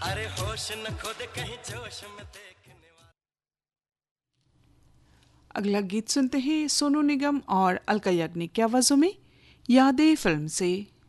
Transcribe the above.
अरे होश न खो दे कहीं जोश में देखने वाला। अगला गीत सुनते हैं सोनू निगम और अलका याग्निक की आवाजों में यादें फिल्म से।